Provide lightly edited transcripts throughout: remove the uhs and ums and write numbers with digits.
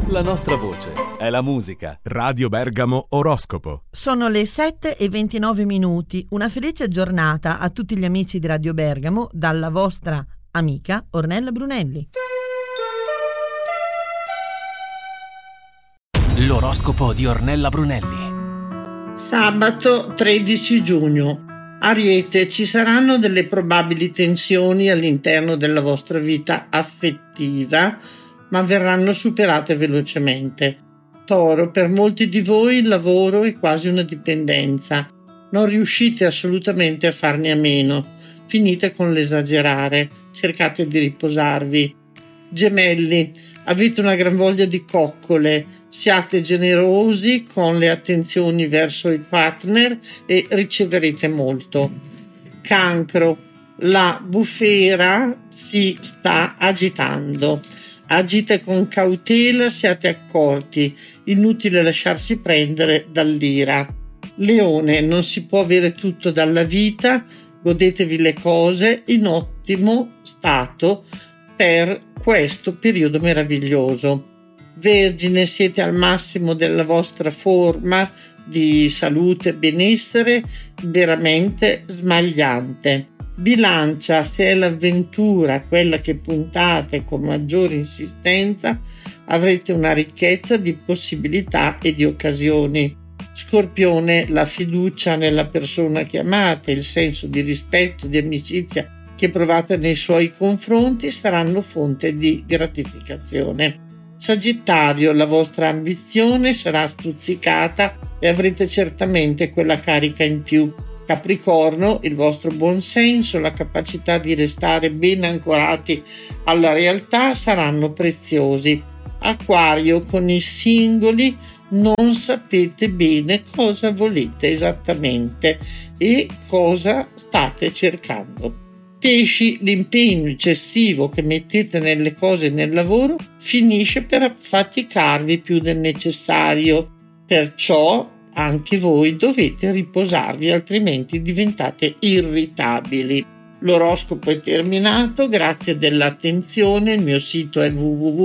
La nostra voce è la musica. Radio Bergamo Oroscopo. Sono le 7:29. Una felice giornata a tutti gli amici di Radio Bergamo dalla vostra amica Ornella Brunelli. L'oroscopo di Ornella Brunelli. Sabato 13 giugno. Ariete, ci saranno delle probabili tensioni all'interno della vostra vita affettiva, ma verranno superate velocemente. Toro, per molti di voi il lavoro è quasi una dipendenza. Non riuscite assolutamente a farne a meno. Finite con l'esagerare. Cercate di riposarvi. Gemelli, avete una gran voglia di coccole. Siate generosi con le attenzioni verso i partner e riceverete molto. Cancro, la bufera si sta agitando. Agite con cautela, siate accorti. Inutile lasciarsi prendere dall'ira. Leone, non si può avere tutto dalla vita. Godetevi le cose in ottimo stato per questo periodo meraviglioso. Vergine, siete al massimo della vostra forma di salute e benessere, veramente smagliante. Bilancia, se è l'avventura quella che puntate con maggiore insistenza, avrete una ricchezza di possibilità e di occasioni. Scorpione, la fiducia nella persona che amate, il senso di rispetto, di amicizia che provate nei suoi confronti saranno fonte di gratificazione. Sagittario, la vostra ambizione sarà stuzzicata e avrete certamente quella carica in più. Capricorno, il vostro buonsenso, la capacità di restare ben ancorati alla realtà saranno preziosi. Acquario, con i singoli non sapete bene cosa volete esattamente e cosa state cercando. Pesci, l'impegno eccessivo che mettete nelle cose e nel lavoro finisce per affaticarvi più del necessario, perciò anche voi dovete riposarvi, altrimenti diventate irritabili. L'oroscopo è terminato, grazie dell'attenzione. Il mio sito è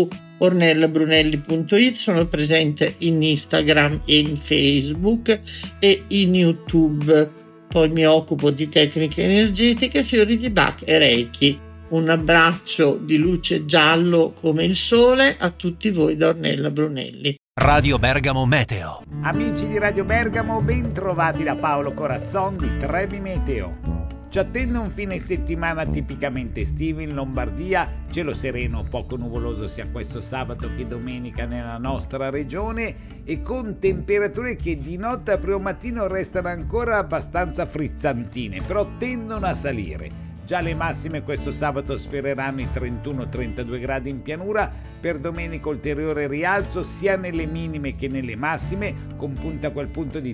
www.ornellabrunelli.it, sono presente in Instagram e in Facebook e in YouTube. Poi mi occupo di tecniche energetiche, fiori di Bach e Reiki. Un abbraccio di luce giallo come il sole a tutti voi da Ornella Brunelli. Radio Bergamo Meteo. Amici di Radio Bergamo, ben trovati da Paolo Corazzon di Trebi Meteo. Ci attende un fine settimana tipicamente estivo in Lombardia, cielo sereno, poco nuvoloso sia questo sabato che domenica nella nostra regione e con temperature che di notte a primo mattino restano ancora abbastanza frizzantine, però tendono a salire. Già le massime questo sabato sfereranno i 31-32 gradi in pianura, per domenica ulteriore rialzo sia nelle minime che nelle massime, con punta a quel punto di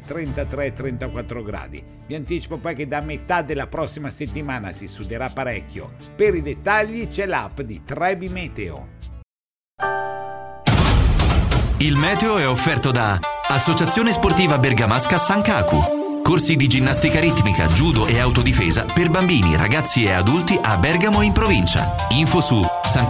33-34 gradi. Vi anticipo poi che da metà della prossima settimana si suderà parecchio. Per i dettagli c'è l'app di Trebi Meteo. Il meteo è offerto da Associazione Sportiva Bergamasca Sankaku. Corsi di ginnastica ritmica, judo e autodifesa per bambini, ragazzi e adulti a Bergamo e in provincia. Info su